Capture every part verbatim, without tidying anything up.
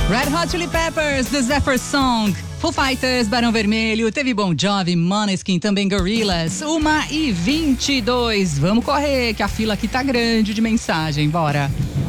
Red Hot Chili Peppers, The Zephyr Song. Foo Fighters, Barão Vermelho, teve Bon Jovi, Måneskin, também Gorillaz. uma e vinte e dois. Vamos correr, que a fila aqui tá grande de mensagem. Bora.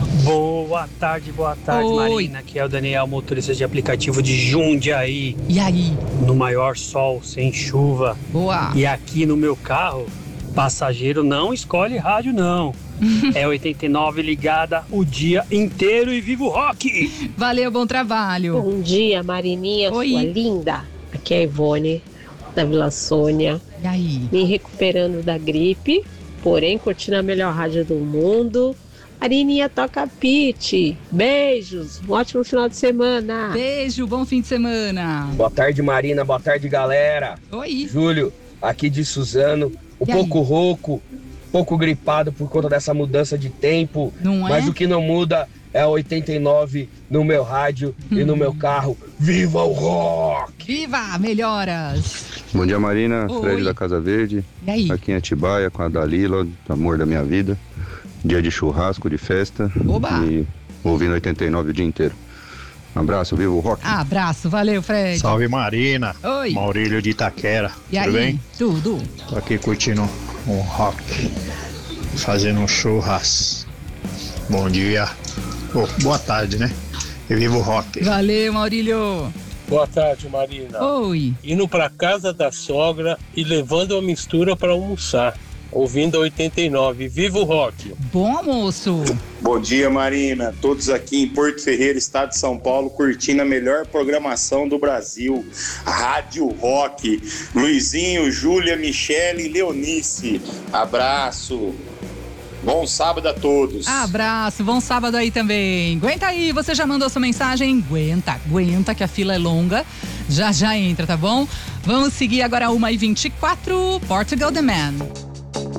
Boa tarde, boa tarde, Oi. Marina. Aqui é o Daniel, motorista de aplicativo de Jundiaí. E aí? No maior sol, sem chuva. Boa. E aqui no meu carro, passageiro não escolhe rádio, não. É oitenta e nove ligada o dia inteiro e viva o rock! Valeu, bom trabalho. Bom dia, Marininha, Oi. sua linda. Aqui é a Ivone, da Vila Sônia. E aí? Me recuperando da gripe, porém curtindo a melhor rádio do mundo. Marininha, toca Pitty. Beijos, um ótimo final de semana. Beijo, bom fim de semana. Boa tarde, Marina. Boa tarde, galera. Oi. Júlio, aqui de Suzano. Um E pouco rouco, pouco gripado por conta dessa mudança de tempo. Não é? Mas o que não muda é oitenta e nove no meu rádio e no meu carro. Viva o rock! Viva, melhoras. Bom dia, Marina. Oi. Fred da Casa Verde. E aí? Aqui em Atibaia, com a Dalila, amor da minha vida. Dia de churrasco, de festa. Oba. E ouvindo oitenta e nove o dia inteiro. Um abraço, viva o rock. Abraço, valeu, Fred. Salve, Marina. Oi. Maurílio de Itaquera. E Tudo aí? bem? Tudo. Tô aqui curtindo um rock, fazendo um churras. Bom dia. Oh, boa tarde, né? E viva o rock. Valeu, Maurílio. Boa tarde, Marina. Oi. Indo pra casa da sogra e levando a mistura para almoçar. Ouvindo a oitenta e nove. Viva o rock! Bom almoço. Bom dia, Marina. Todos aqui em Porto Ferreira, estado de São Paulo, curtindo a melhor programação do Brasil. Rádio Rock. Luizinho, Júlia, Michele e Leonice. Abraço. Bom sábado a todos. Abraço, bom sábado aí também. Aguenta aí, você já mandou sua mensagem? Aguenta, aguenta que a fila é longa. Já já entra, tá bom? Vamos seguir agora uma e vinte e quatro, Portugal The Man.